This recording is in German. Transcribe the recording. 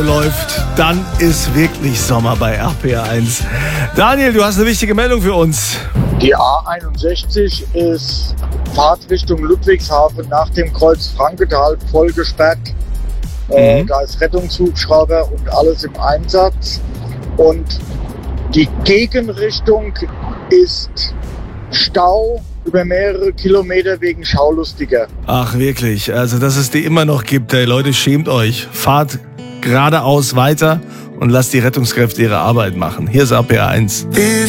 läuft, dann ist wirklich Sommer bei RPR1. Daniel, du hast eine wichtige Meldung für uns. Die A61 ist Fahrtrichtung Ludwigshafen nach dem Kreuz Frankenthal voll gesperrt. Da ist Rettungshubschrauber und alles im Einsatz. Und die Gegenrichtung ist Stau über mehrere Kilometer wegen Schaulustiger. Ach wirklich, also dass es die immer noch gibt. Ey, Leute, schämt euch. Fahrt geradeaus weiter und lasst die Rettungskräfte ihre Arbeit machen. Hier ist RPR1.